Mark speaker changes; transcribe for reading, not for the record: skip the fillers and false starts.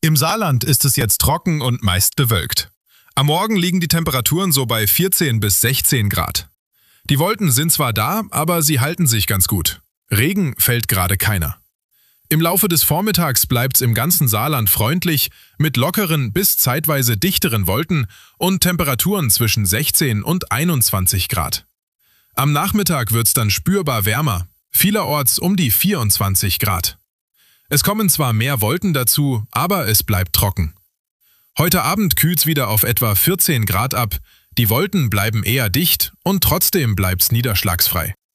Speaker 1: Im Saarland ist es jetzt trocken und meist bewölkt. Am Morgen liegen die Temperaturen so bei 14 bis 16 Grad. Die Wolken sind zwar da, aber sie halten sich ganz gut. Regen fällt gerade keiner. Im Laufe des Vormittags bleibt's im ganzen Saarland freundlich, mit lockeren bis zeitweise dichteren Wolken und Temperaturen zwischen 16 und 21 Grad. Am Nachmittag wird's dann spürbar wärmer, vielerorts um die 24 Grad. Es kommen zwar mehr Wolken dazu, aber es bleibt trocken. Heute Abend kühlt's wieder auf etwa 14 Grad ab, die Wolken bleiben eher dicht und trotzdem bleibt's niederschlagsfrei.